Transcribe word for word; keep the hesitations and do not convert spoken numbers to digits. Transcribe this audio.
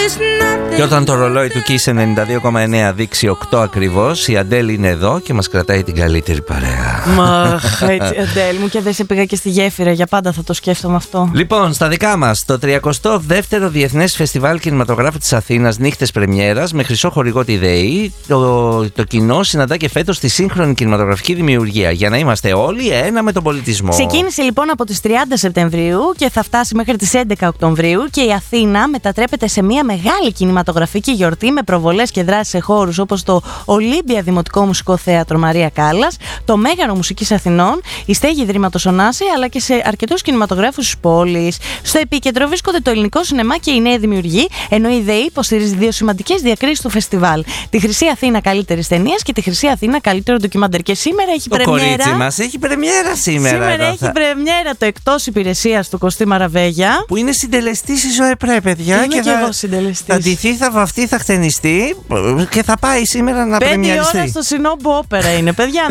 Και όταν το ρολόι του Kiss ενενήντα δύο κόμμα εννέα δείξει οκτώ ακριβώς, η Αντέλ είναι εδώ και μας κρατάει την καλύτερη παρέα. Μα έτσι, Αντέλ μου, και δεν σε πήγα και στη γέφυρα. Για πάντα θα το σκέφτομαι αυτό. Λοιπόν, στα δικά μας, το τριακοστό δεύτερο Διεθνές Φεστιβάλ Κινηματογράφου της Αθήνας, νύχτες πρεμιέρας, με χρυσό χορηγό τη ΔΕΗ. Το, το κοινό συναντά και φέτος τη σύγχρονη κινηματογραφική δημιουργία, για να είμαστε όλοι ένα με τον πολιτισμό. Ξεκίνησε λοιπόν από τις τριάντα Σεπτεμβρίου και θα φτάσει μέχρι τις έντεκα Οκτωβρίου, και η Αθήνα μετατρέπεται σε μια μεγάλη κινηματογραφική γιορτή με προβολές και δράσεις σε χώρους όπως το Ολύμπια Δημοτικό Μουσικό Θέατρο Μαρία Κάλλας, το Μέγαρο Μουσικής Αθηνών, η Στέγη Ιδρύματος Ωνάση, αλλά και σε αρκετούς κινηματογράφους της πόλης. Στο επίκεντρο βρίσκονται το ελληνικό σινεμά και οι νέοι δημιουργοί, ενώ η ΔΕΗ υποστηρίζει δύο σημαντικές διακρίσεις του φεστιβάλ: τη Χρυσή Αθήνα Καλύτερης Ταινίας και τη Χρυσή Αθήνα Καλύτερο Ντοκιμαντέρ. Και σήμερα έχει το πρεμιέρα. Το κορίτσι μας έχει πρεμιέρα σήμερα. Σήμερα έχει θα... πρεμιέρα το Εκτός Υπηρεσίας του Κωστή Μαραβέγια. Που είναι συντελεστής η Ζωεπρέ, παιδιά. Είμαι και, και θα... εγώ συντελεστής. Θα ντυθεί, θα βαφτεί, θα χτενιστεί και θα πάει σήμερα να πρεμιαριστεί. Πέντε ώρα στο Σινόμπο Όπερα είναι, παιδιά.